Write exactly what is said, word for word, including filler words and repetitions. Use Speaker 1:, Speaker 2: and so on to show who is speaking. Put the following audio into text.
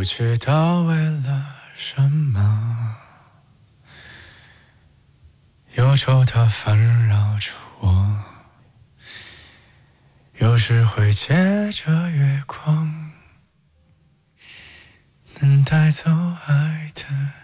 Speaker 1: 知道为了什么，忧愁它烦扰着我，有时会借着月光，能带走爱的